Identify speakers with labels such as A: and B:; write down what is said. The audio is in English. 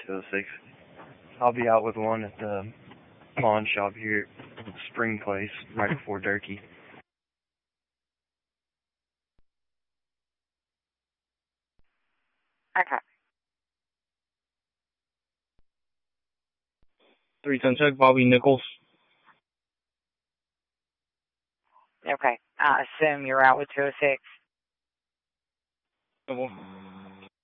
A: 206. I'll be out with one at the pawn shop here at Spring Place right before Durkee.
B: Okay.
C: 310 Bobby Nichols.
B: Okay. I assume you're out with 206.